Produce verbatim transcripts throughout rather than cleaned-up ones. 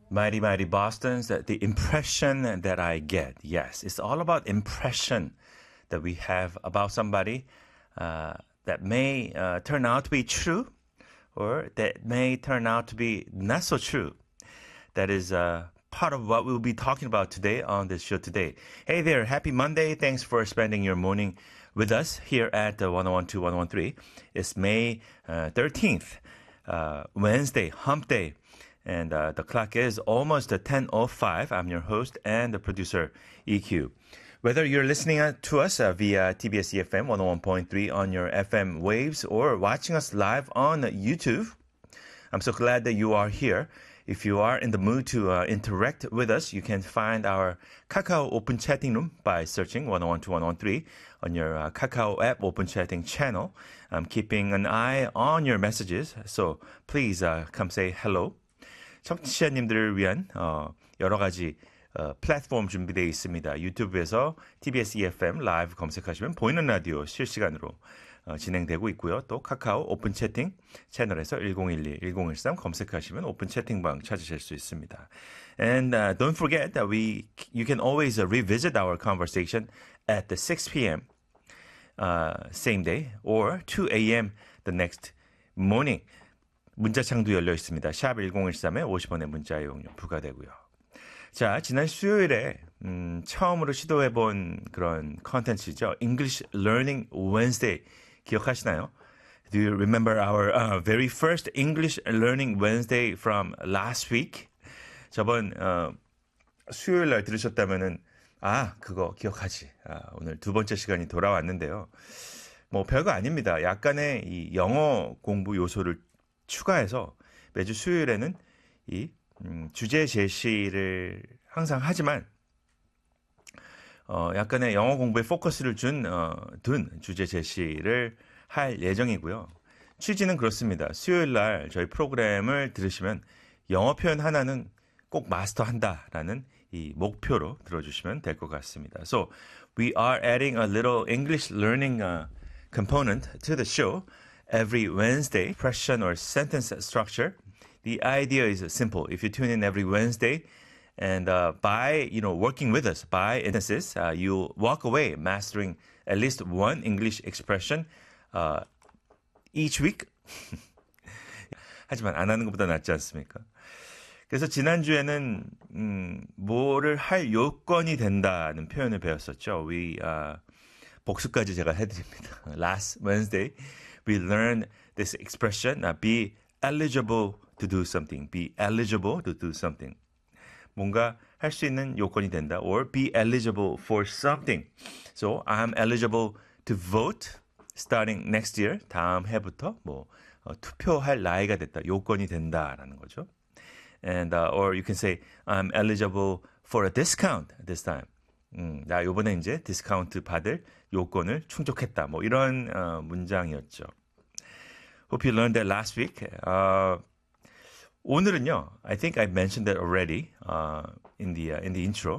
Mighty Mighty Boston's uh, the impression that I get. Yes, it's all about impression that we have about somebody uh, that may uh, turn out to be true or that may turn out to be not so true. That is uh, part of what we'll be talking about today on this show today. Hey there, happy Monday. Thanks for spending your morning with us here at uh, one oh one two, one oh one three. It's May uh, thirteenth, uh, Wednesday, hump day. And uh, the clock is almost at ten oh five. I'm your host and the producer, E Q. Whether you're listening to us uh, via T B S E F M one oh one point three on your F M waves or watching us live on YouTube, I'm so glad that you are here. If you are in the mood to uh, interact with us, you can find our Kakao Open Chatting Room by searching one oh one two, one oh one three on your uh, Kakao app Open Chatting channel. I'm keeping an eye on your messages, so please uh, come say hello. 청취자님들을 위한 어, 여러 가지 어, 플랫폼 준비되어 있습니다. 유튜브에서 티비에스 이에프엠 라이브 검색하시면 보이는 라디오 실시간으로 어, 진행되고 있고요. 또 카카오 오픈 채팅 채널에서 일공일이, 일공일삼 검색하시면 오픈 채팅방 찾으실 수 있습니다. And uh, don't forget that we you can always uh, revisit our conversation at the six p.m. Uh, same day or two a.m. the next morning. 문자창도 열려 있습니다. 샵 일공일삼에 오십 원의 문자 이용료 부과되고요. 자, 지난 수요일에 음, 처음으로 시도해본 그런 컨텐츠죠. English Learning Wednesday 기억하시나요? Do you remember our uh, very first English Learning Wednesday from last week? 저번 어, 수요일 날 들으셨다면은 아, 그거 기억하지. 아, 오늘 두 번째 시간이 돌아왔는데요. 뭐 별거 아닙니다. 약간의 이 영어 공부 요소를 추가해서 매주 수요일에는 이 음, 주제 제시를 항상 하지만 어, 약간의 영어 공부에 포커스를 준, 어, 둔 주제 제시를 할 예정이고요. 취지는 그렇습니다. 수요일 날 저희 프로그램을 들으시면 영어 표현 하나는 꼭 마스터한다라는 이 목표로 들어주시면 될 것 같습니다. So we are adding a little English learning uh, component to the show. Every Wednesday, question or sentence structure. The idea is simple. If you tune in every Wednesday, and uh, by you know working with us, by instances, uh, you walk away mastering at least one English expression uh, each week. 하지만 안 하는 것보다 낫지 않습니까? 그래서 지난주에는 음, 뭐를 할 요건이 된다는 표현을 배웠었죠. We uh, 복습까지 제가 해드립니다. Last Wednesday. We learned this expression, uh, be eligible to do something. Be eligible to do something. 뭔가 할 수 있는 요건이 된다. Or be eligible for something. So I'm eligible to vote starting next year. 다음 해부터 뭐 어, 투표할 나이가 됐다. 요건이 된다라는 거죠. And uh, or you can say I'm eligible for a discount this time. 음, 나 요번에 이제 디스카운트 받을 요건을 충족했다. 뭐 이런 어, 문장이었죠. Hope you learned that last week. Uh, 오늘은요. I think I mentioned that already uh, in the uh, in the intro.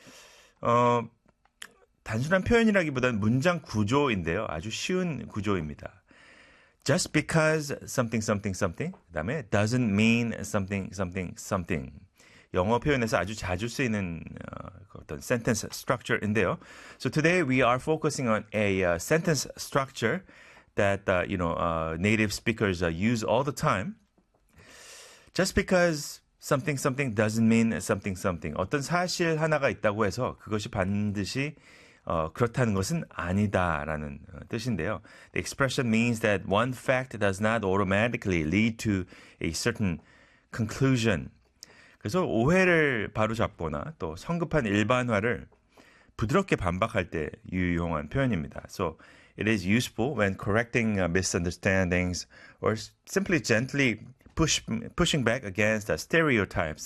어, 단순한 표현이라기보다는 문장 구조인데요. 아주 쉬운 구조입니다. Just because something something something 그다음에 doesn't mean something something something. 영어 표현에서 아주 자주 쓰이는 어, 어떤 sentence structure인데요. So today we are focusing on a uh, sentence structure that uh, you know uh, native speakers uh, use all the time. Just because something something doesn't mean something something. 어떤 사실 하나가 있다고 해서 그것이 반드시 어, 그렇다는 것은 아니다라는 어, 뜻인데요. The expression means that one fact does not automatically lead to a certain conclusion. 그래서 오해를 바로잡거나 또 성급한 일반화를 부드럽게 반박할 때 유용한 표현입니다. So it is useful when correcting uh, misunderstandings or simply gently push, pushing back against uh, stereotypes